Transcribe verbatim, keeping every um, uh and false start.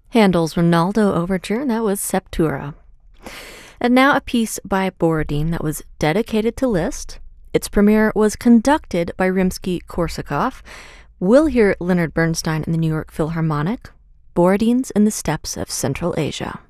Handel's Ronaldo Overture, and that was Septura. And now a piece by Borodin that was dedicated to Liszt. Its premiere was conducted by Rimsky-Korsakov. We'll hear Leonard Bernstein in the New York Philharmonic. Borodin's In the Steppes of Central Asia.